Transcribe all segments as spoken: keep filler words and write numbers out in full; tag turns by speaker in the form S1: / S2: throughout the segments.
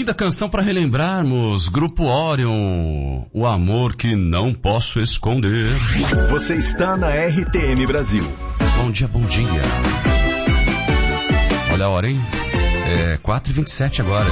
S1: Linda canção para relembrarmos. Grupo Orion, o amor que não posso esconder.
S2: Você está na R T M Brasil.
S1: Bom dia, bom dia. Olha a hora, hein? É quatro e vinte e sete agora.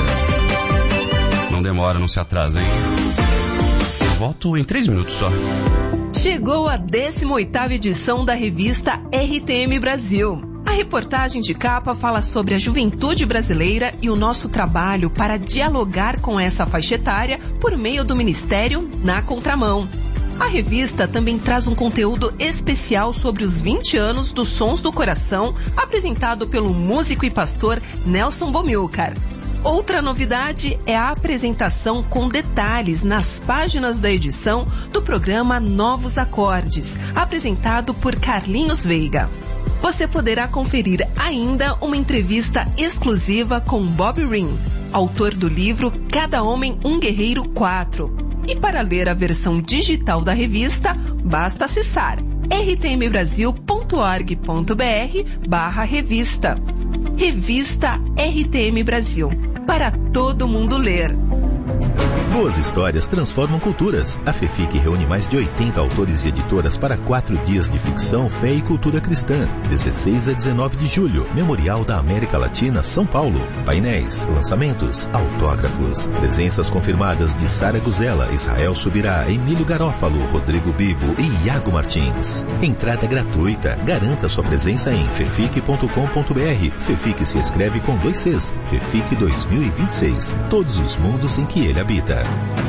S1: Não demora, não se atrasa, hein? Eu volto em três minutos só.
S3: Chegou a décima oitava edição da revista R T M Brasil. A reportagem de capa fala sobre a juventude brasileira e o nosso trabalho para dialogar com essa faixa etária por meio do Ministério Na Contramão. A revista também traz um conteúdo especial sobre os vinte anos dos Sons do Coração, apresentado pelo músico e pastor Nelson Bomilcar. Outra novidade é a apresentação com detalhes nas páginas da edição do programa Novos Acordes, apresentado por Carlinhos Veiga. Você poderá conferir ainda uma entrevista exclusiva com Bob Ring, autor do livro Cada Homem um Guerreiro quatro. E para ler a versão digital da revista, basta acessar r t m brasil ponto org ponto b r barra revista. Revista R T M Brasil, para todo mundo ler.
S2: Boas histórias transformam culturas. A FEFIC reúne mais de oitenta autores e editoras para quatro dias de ficção, fé e cultura cristã. dezesseis a dezenove de julho, Memorial da América Latina, São Paulo. Painéis, lançamentos, autógrafos. Presenças confirmadas de Sara Guzela, Israel Subirá, Emílio Garófalo, Rodrigo Bibo e Iago Martins. Entrada gratuita. Garanta sua presença em fefic ponto com ponto b r. FEFIC se escreve com dois Cs. FEFIC dois mil e vinte e seis. Todos os mundos em que ele habita.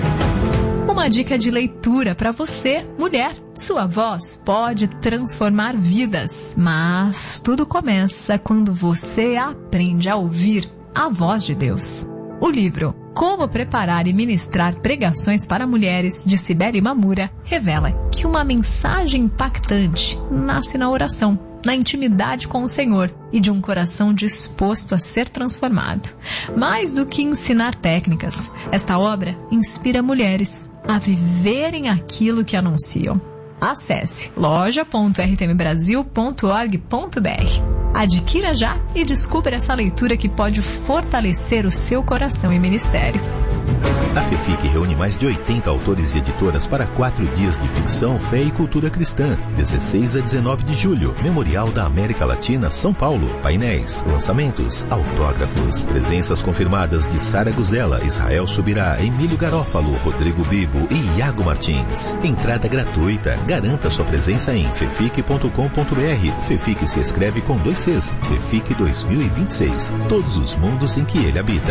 S4: Uma dica de leitura para você, mulher. Sua voz pode transformar vidas, mas tudo começa quando você aprende a ouvir a voz de Deus. O livro Como Preparar e Ministrar Pregações para Mulheres, de Cibele Mamura, revela que uma mensagem impactante nasce na oração, na intimidade com o Senhor e de um coração disposto a ser transformado. Mais do que ensinar técnicas, esta obra inspira mulheres a viverem aquilo que anunciam. Acesse loja ponto r t m brasil ponto org ponto b r. Adquira já e descubra essa leitura que pode fortalecer o seu coração e ministério.
S2: A FEFIC reúne mais de oitenta autores e editoras para quatro dias de ficção, fé e cultura cristã. dezesseis a dezenove de julho, Memorial da América Latina, São Paulo. Painéis, lançamentos, autógrafos. Presenças confirmadas de Sara Guzela, Israel Subirá, Emílio Garófalo, Rodrigo Bibo e Iago Martins. Entrada gratuita. Garanta sua presença em fefic ponto com ponto b r. FEFIC se escreve com dois Cs. FEFIC dois mil e vinte e seis. Todos os mundos em que ele habita.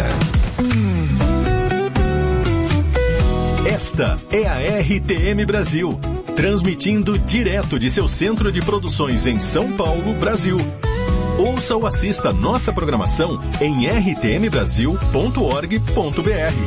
S2: Esta é a R T M Brasil, transmitindo direto de seu centro de produções em São Paulo, Brasil. Ouça ou assista nossa programação em r t m brasil ponto org ponto b r.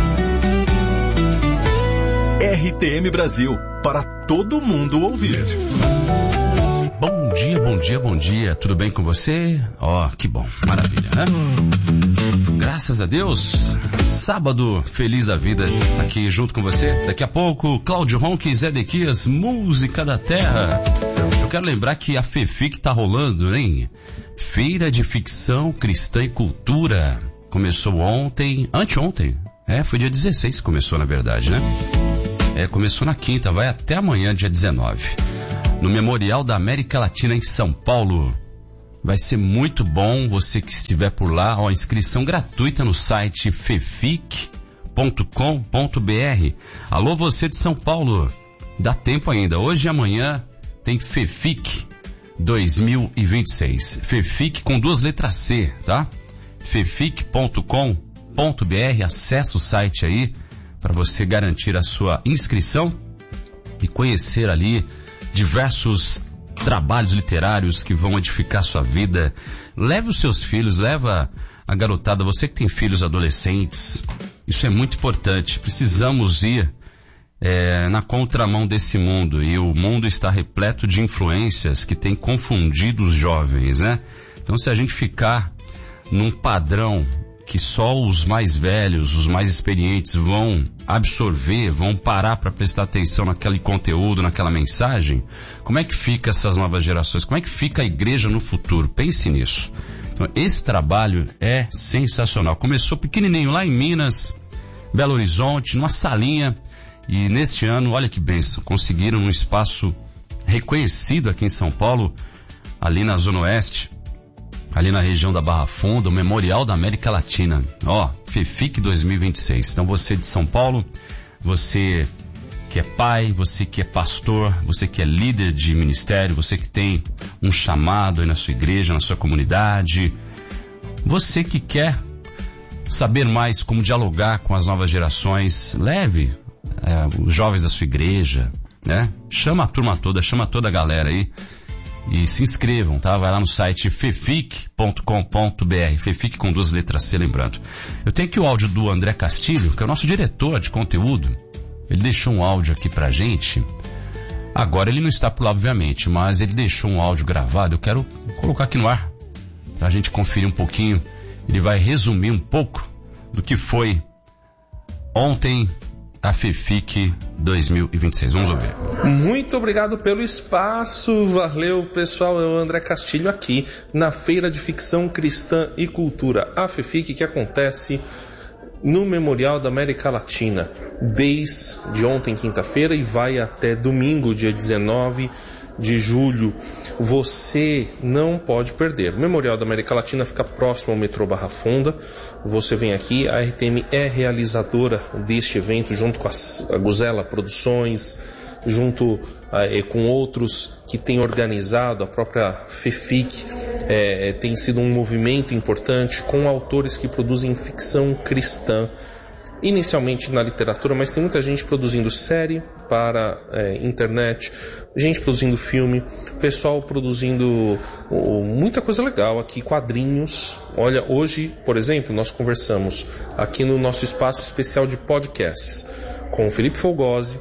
S2: R T M Brasil, para todo mundo ouvir.
S1: Bom dia, bom dia, bom dia. Tudo bem com você? Ó, oh, que bom. Maravilha, né? Graças a Deus. Sábado feliz da vida aqui junto com você. Daqui a pouco, Cláudio Ronque, Zé Dequias, Música da Terra. Eu quero lembrar que a FEFIC tá rolando, hein? Feira de Ficção Cristã e Cultura. Começou ontem, anteontem. É, foi dia dezesseis que começou, na verdade, né? É, começou na quinta, vai até amanhã, dia dezenove. No Memorial da América Latina, em São Paulo. Vai ser muito bom você que estiver por lá. Ó, inscrição gratuita no site fefic ponto com ponto b r. Alô, você de São Paulo. Dá tempo ainda. Hoje e amanhã tem FEFIC dois mil e vinte e seis. FEFIC com duas letras C, tá? fefic ponto com ponto b r. Acesse o site aí para você garantir a sua inscrição e conhecer ali diversos trabalhos literários que vão edificar sua vida. Leve os seus filhos, leva a garotada, você que tem filhos adolescentes. Isso é muito importante. Precisamos ir é, na contramão desse mundo, e o mundo está repleto de influências que têm confundido os jovens, né? Então, se a gente ficar num padrão que só os mais velhos, os mais experientes vão absorver, vão parar para prestar atenção naquele conteúdo, naquela mensagem, como é que fica essas novas gerações? Como é que fica a igreja no futuro? Pense nisso. Então, esse trabalho é sensacional. Começou pequenininho lá em Minas, Belo Horizonte, numa salinha, e neste ano, olha que bênção, conseguiram um espaço reconhecido aqui em São Paulo, ali na Zona Oeste, ali na região da Barra Funda, o Memorial da América Latina. Ó, FEFIC dois mil e vinte e seis. Então você de São Paulo, você que é pai, você que é pastor, você que é líder de ministério, você que tem um chamado aí na sua igreja, na sua comunidade, você que quer saber mais como dialogar com as novas gerações, leve é, os jovens da sua igreja, né? Chama a turma toda, chama toda a galera aí e se inscrevam, tá? Vai lá no site fefic ponto com ponto br, FEFIC com duas letras C, lembrando. Eu tenho aqui o áudio do André Castilho, que é o nosso diretor de conteúdo. Ele deixou um áudio aqui pra gente. Agora ele não está por lá, obviamente, mas ele deixou um áudio gravado. Eu quero colocar aqui no ar pra gente conferir um pouquinho. Ele vai resumir um pouco do que foi ontem a FEFIC dois mil e vinte e seis. Vamos ouvir.
S5: Muito obrigado pelo espaço. Valeu, pessoal. É o André Castilho aqui na Feira de Ficção Cristã e Cultura, a FEFIC, que acontece no Memorial da América Latina, desde ontem, quinta-feira, e vai até domingo, dia dezenove de julho. Você não pode perder. O Memorial da América Latina fica próximo ao metrô Barra Funda. Você vem aqui, a R T M é realizadora deste evento, junto com a Guzela Produções, junto eh, com outros que têm organizado, a própria FEFIC eh, tem sido um movimento importante com autores que produzem ficção cristã, inicialmente na literatura, mas tem muita gente produzindo série para eh, internet, gente produzindo filme, pessoal produzindo oh, muita coisa legal aqui, quadrinhos. Olha, hoje, por exemplo, nós conversamos aqui no nosso espaço especial de podcasts com o Felipe Folgose,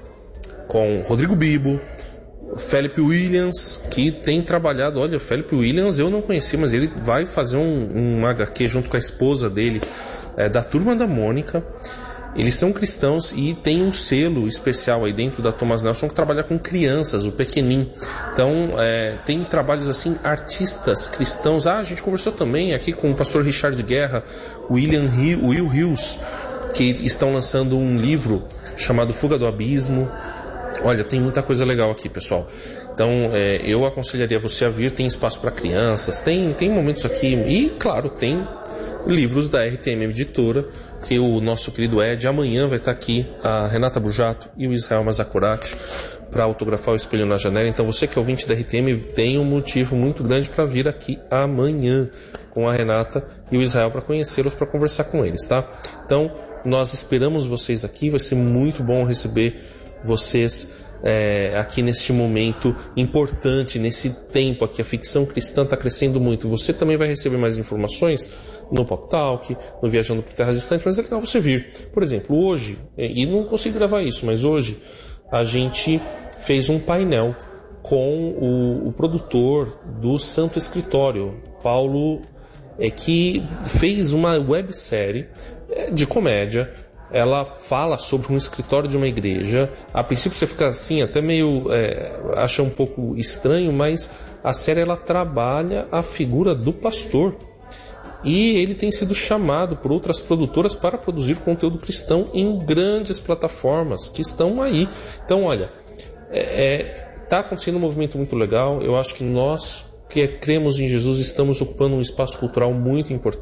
S5: com Rodrigo Bibo, Felipe Williams, que tem trabalhado, olha, Felipe Williams eu não conheci, mas ele vai fazer um, um H Q junto com a esposa dele, é, da Turma da Mônica. Eles são cristãos e tem um selo especial aí dentro da Thomas Nelson que trabalha com crianças, o Pequenim. Então, é, tem trabalhos assim, artistas cristãos. Ah, a gente conversou também aqui com o pastor Richard Guerra, William Hill, Will Hills, que estão lançando um livro chamado Fuga do Abismo. Olha, tem muita coisa legal aqui, pessoal. Então, é, eu aconselharia você a vir. Tem espaço para crianças, tem, tem momentos aqui. E, claro, tem livros da R T M Editora, que o nosso querido Ed, amanhã vai estar aqui, a Renata Bujato e o Israel Mazacurati, para autografar o Espelho na Janela. Então, você que é ouvinte da R T M, tem um motivo muito grande para vir aqui amanhã com a Renata e o Israel para conhecê-los, para conversar com eles, tá? Então, nós esperamos vocês aqui. Vai ser muito bom receber vocês é, aqui neste momento importante, nesse tempo aqui. A ficção cristã está crescendo muito. Você também vai receber mais informações no Pop Talk, no Viajando por Terras Distantes, mas é legal você vir. Por exemplo, hoje, e não consigo gravar isso, mas hoje a gente fez um painel com o, o produtor do Santo Escritório, Paulo, é, que fez uma websérie de comédia. Ela fala sobre um escritório de uma igreja. A princípio você fica assim, até meio, é, acha um pouco estranho, mas a série ela trabalha a figura do pastor. E ele tem sido chamado por outras produtoras para produzir conteúdo cristão em grandes plataformas que estão aí. Então, olha, é, é, tá acontecendo um movimento muito legal. Eu acho que nós que cremos em Jesus estamos ocupando um espaço cultural muito importante.